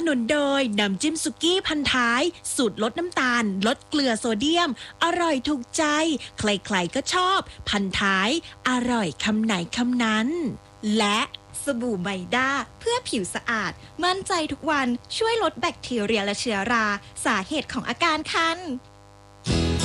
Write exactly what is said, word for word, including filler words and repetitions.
นุนโดยน้ำจิ้มสุกี้พันท้ายสูตรลดน้ำตาลลดเกลือโซเดียมอร่อยถูกใจใครๆก็ชอบพันท้ายอร่อยคำไหนคำนั้นและสบู่ไมด้าเพื่อผิวสะอาดมั่นใจทุกวันช่วยลดแบคทีเรียและเชื้อราสาเหตุของอาการคัน